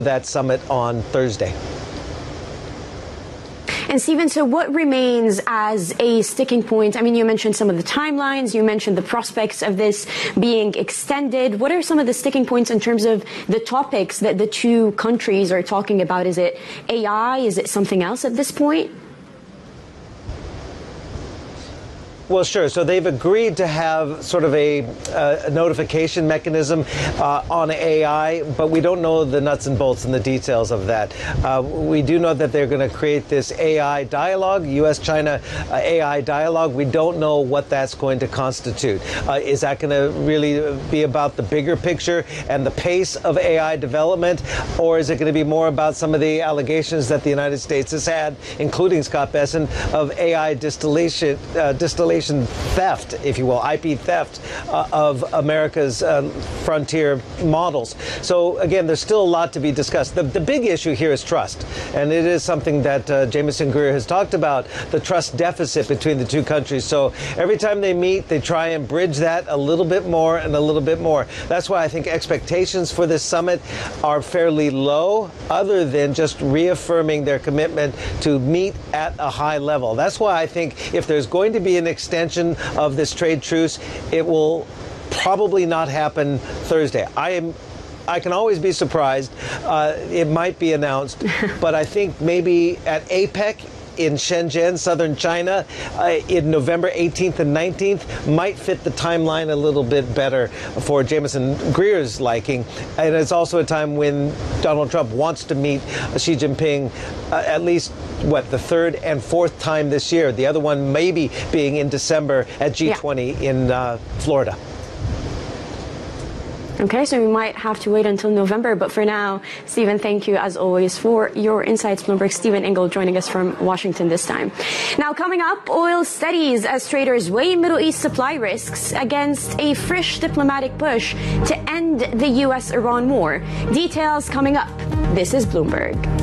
that summit on Thursday. And Stephen, so what remains as a sticking point? I mean, you mentioned some of the timelines, you mentioned the prospects of this being extended. What are some of the sticking points in terms of the topics that the two countries are talking about? Is it AI? Is it something else at this point? Well, sure. So they've agreed to have sort of a notification mechanism on AI, but we don't know the nuts and bolts and the details of that. We do know that they're going to create this AI dialogue, U.S.-China AI dialogue. We don't know what that's going to constitute. Is that going to really be about the bigger picture and the pace of AI development, or is it going to be more about some of the allegations that the United States has had, including Scott Bessent, of AI distillation theft, if you will, IP theft of America's frontier models. So again, there's still a lot to be discussed. The big issue here is trust, and it is something that Jamieson Greer has talked about, the trust deficit between the two countries. So every time they meet, they try and bridge that a little bit more and a little bit more. That's why I think expectations for this summit are fairly low, other than just reaffirming their commitment to meet at a high level. That's why I think if there's going to be an extension of this trade truce, it will probably not happen Thursday. I can always be surprised. It might be announced, but I think maybe at APEC in Shenzhen, southern China, in November 18th and 19th might fit the timeline a little bit better for Jamieson Greer's liking. And it's also a time when Donald Trump wants to meet Xi Jinping at least, the third and fourth time this year. The other one maybe being in December at G20 in Florida. Okay, so we might have to wait until November. But for now, Stephen, thank you as always for your insights. Bloomberg Stephen Ingle joining us from Washington this time. Now, coming up, oil steadies as traders weigh Middle East supply risks against a fresh diplomatic push to end the U.S.-Iran war. Details coming up. This is Bloomberg.